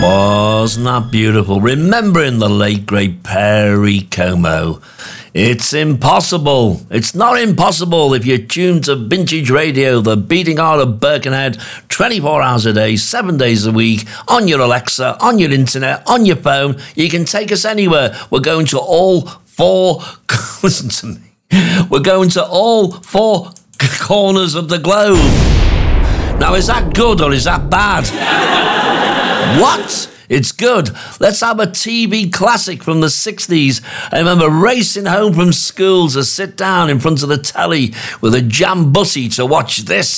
Wasn't that beautiful? Remembering the late, great Perry Como. It's impossible. It's not impossible if you're tuned to Vintage Radio, the beating heart of Birkenhead, 24 hours a day, 7 days a week, on your Alexa, on your internet, on your phone. You can take us anywhere. We're going to all four... Listen to me. We're going to all four corners of the globe. Now, is that good or is that bad? What? It's good. Let's have a TV classic from the 60s. I remember racing home from school to sit down in front of the telly with a jam bussie to watch this.